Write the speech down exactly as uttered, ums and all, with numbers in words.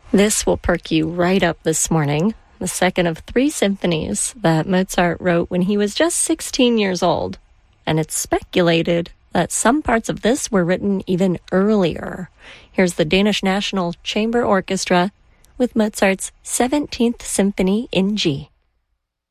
This will perk you right up this morning. The second of three symphonies that Mozart wrote when he was just sixteen years old. And it's speculated that some parts of this were written even earlier. Here's the Danish National Chamber Orchestra with Mozart's seventeenth Symphony in G.